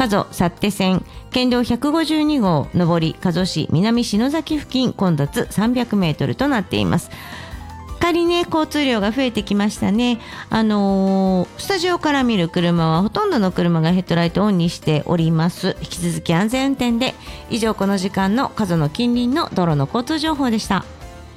加須幸手線県道152号上り加須市南篠崎付近混雑300メートルとなっています。仮にね交通量が増えてきましたね。スタジオから見る車はほとんどの車がヘッドライトオンにしております。引き続き安全運転で。以上この時間の加須の近隣の道路の交通情報でした。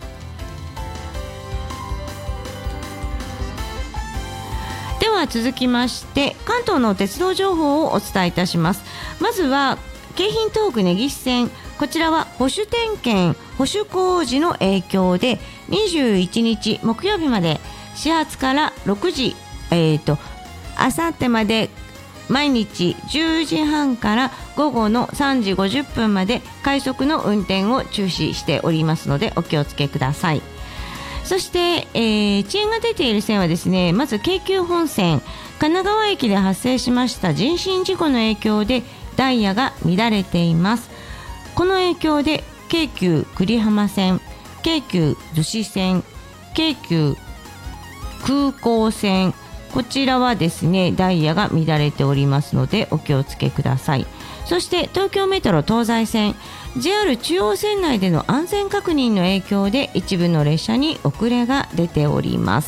では続きまして関東の鉄道情報をお伝えいたします。まずは京浜東北根岸線、こちらは保守点検保守工事の影響で21日木曜日まで始発から6時あさってまで毎日10時半から午後の3時50分まで快速の運転を中止しておりますのでお気をつけください。そして、遅延が出ている線はですね、まず京急本線神奈川駅で発生しました人身事故の影響でダイヤが乱れています。この影響で京急久里浜線、京急逗子線、京急空港線、こちらはですねダイヤが乱れておりますのでお気をつけください。そして東京メトロ東西線 JR 中央線内での安全確認の影響で一部の列車に遅れが出ております。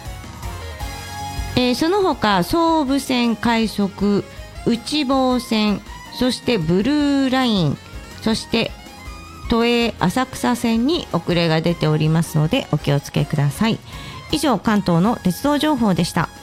その他総武線快速、内房線、そしてブルーライン、そして都営浅草線に遅れが出ておりますのでお気をつけください。以上関東の鉄道情報でした。